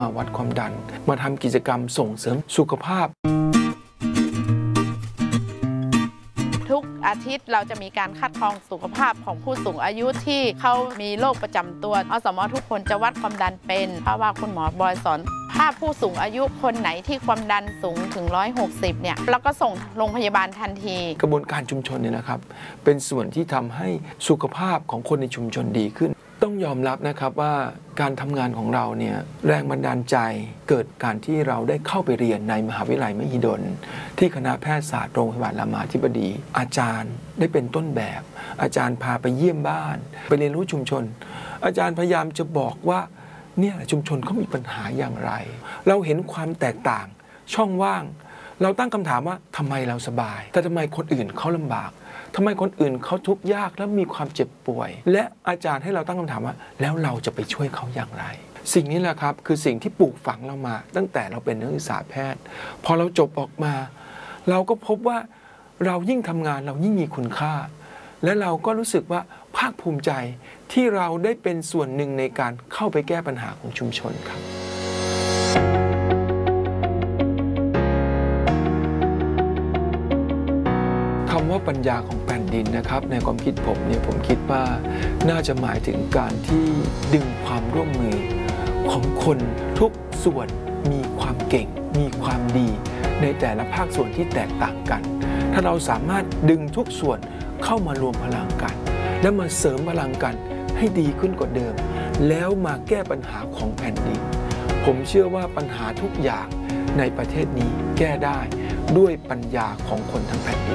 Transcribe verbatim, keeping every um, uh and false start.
มาวัดความดันมาทำกิจกรรมส่งเสริมสุขภาพทุกอาทิตย์เราจะมีการคัดกรองสุขภาพของผู้สูงอายุที่เขามีโรคประจำตัวอสม.ทุกคนจะวัดความดันเป็นเพราะว่าคุณหมอบอยสอนถ้าผู้สูงอายุคนไหนที่ความดันสูงถึงหนึ่งร้อยหกสิบเนี่ยเราก็ส่งโรงพยาบาลทันทีกระบวนการชุมชนเนี่ยนะครับเป็นส่วนที่ทำให้สุขภาพของคนในชุมชนดีขึ้นต้องยอมรับนะครับว่าการทำงานของเราเนี่ยแรงบันดาลใจเกิดการที่เราได้เข้าไปเรียนในมหาวิทยาลัยมหิดลที่คณะแพทยศาสตร์โรงพยาบาลรามาธิบดีอาจารย์ได้เป็นต้นแบบอาจารย์พาไปเยี่ยมบ้านไปเรียนรู้ชุมชนอาจารย์พยายามจะบอกว่าเนี่ยชุมชนเขามีปัญหาอย่างไรเราเห็นความแตกต่างช่องว่างเราตั้งคำถามว่าทำไมเราสบายแต่ทำไมคนอื่นเขาลำบากทำไมคนอื่นเขาทุกข์ยากและมีความเจ็บป่วยและอาจารย์ให้เราตั้งคำถามว่าแล้วเราจะไปช่วยเขาอย่างไรสิ่งนี้แหละครับคือสิ่งที่ปลูกฝังเรามาตั้งแต่เราเป็นนักศึกษาแพทย์พอเราจบออกมาเราก็พบว่าเรายิ่งทำงานเรายิ่งมีคุณค่าและเราก็รู้สึกว่าภาคภูมิใจที่เราได้เป็นส่วนหนึ่งในการเข้าไปแก้ปัญหาของชุมชนครับคำว่าปัญญาของแผ่นดินนะครับในความคิดผมเนี่ยผมคิดว่าน่าจะหมายถึงการที่ดึงความร่วมมือของคนทุกส่วนมีความเก่งมีความดีในแต่ละภาคส่วนที่แตกต่างกันถ้าเราสามารถดึงทุกส่วนเข้ามารวมพลังกันและมาเสริมพลังกันให้ดีขึ้นกว่าเดิมแล้วมาแก้ปัญหาของแผ่นดินผมเชื่อว่าปัญหาทุกอย่างในประเทศนี้แก้ได้ด้วยปัญญาของคนทั้งแผ่นดิน